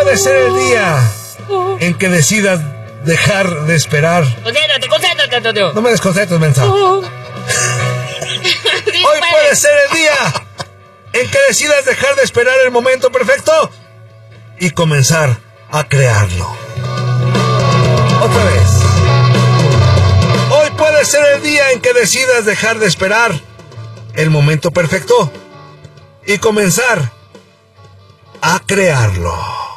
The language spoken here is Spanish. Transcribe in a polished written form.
puede ser el día en que decidas dejar de esperar. Concéntrate, Antonio. No me desconcentres, mensa. Hoy puede ser el día en que decidas dejar de esperar el momento perfecto y comenzar a crearlo. Otra vez. Hoy puede ser el día en que decidas dejar de esperar el momento perfecto y comenzar a crearlo.